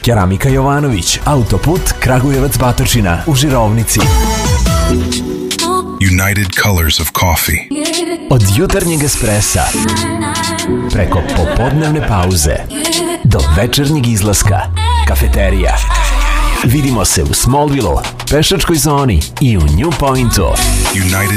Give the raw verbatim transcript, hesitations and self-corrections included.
Keramika Jovanović, autoput Kragujevac Batočina u Žirovnici. United Colors of Coffee. Od jutarnjeg espressa preko popodnevne pauze do večernjeg izlaska, kafeterija. Vidimo se u Smallville-u, pešačkoj zoni i u New Pointu. United